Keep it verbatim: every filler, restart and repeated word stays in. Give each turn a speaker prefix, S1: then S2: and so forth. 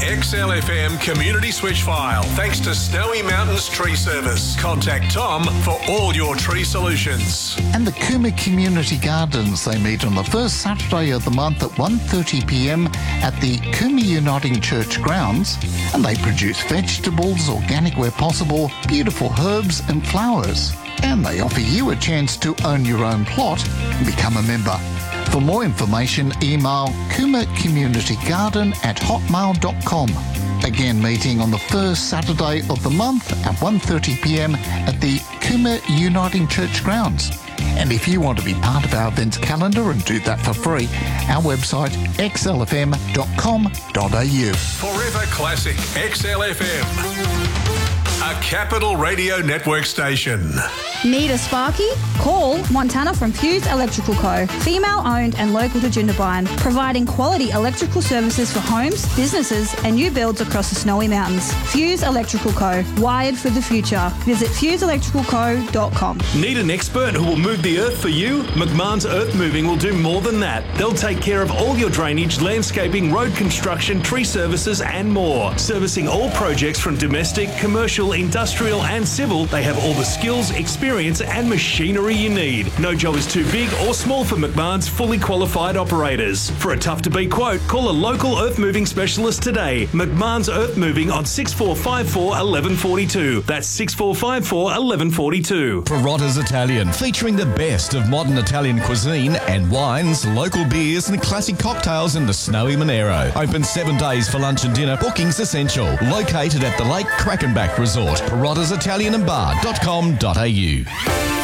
S1: X L F M community switch file thanks to Snowy Mountains Tree Service. Contact Tom for all your tree solutions.
S2: And the Cooma Community Gardens, they meet on the first Saturday of the month at one thirty p m at the Cooma Uniting Church grounds, and they produce vegetables, organic where possible, beautiful herbs and flowers. And they offer you a chance to own your own plot and become a member. For more information, email coomacommunitygarden at hotmail dot com. Again, meeting on the first Saturday of the month at one thirty p m at the Cooma Uniting Church grounds. And if you want to be part of our events calendar and do that for free, our website x l f m dot com dot a u.
S1: Forever Classic X L F M, a Capital Radio Network station.
S3: Need a Sparky? Call Montana from Fuse Electrical Co. Female-owned and local to Jindabyne, providing quality electrical services for homes, businesses and new builds across the Snowy Mountains. Fuse Electrical Co. Wired for the future. Visit fuse electrical co dot com.
S4: Need an expert who will move the earth for you? McMahon's Earth Moving will do more than that. They'll take care of all your drainage, landscaping, road construction, tree services and more. Servicing all projects from domestic, commercial, industrial and civil, they have all the skills, experience and machinery you need. No job is too big or small for McMahon's fully qualified operators. For a tough-to-beat quote, call a local earth moving specialist today. McMahon's Earth Moving on six four five four, one one four two. That's six four five four, one one four two.
S5: Perrotta's Italian, featuring the best of modern Italian cuisine and wines, local beers and classic cocktails in the snowy Monero. Open seven days for lunch and dinner. Bookings essential. Located at the Lake Krakenbach Resort. Perrotta's Italian and Bar dot com dot a u.